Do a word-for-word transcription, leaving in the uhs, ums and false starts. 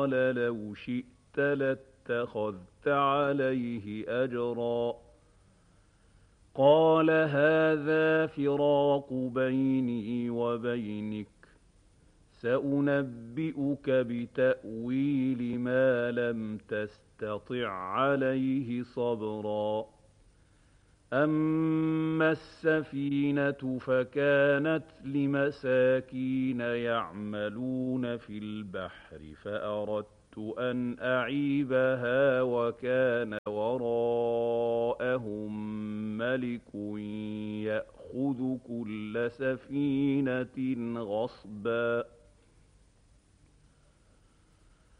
لو شئت لاتخذت عليه أجرا قال هذا فراق بيني وبينك سأنبئك بتأويل ما لم تستطع عليه صبرا أما السفينة فكانت لمساكين يعملون في البحر فأردت أن أعيبها وكان وراءهم ملك يأخذ كل سفينة غصبا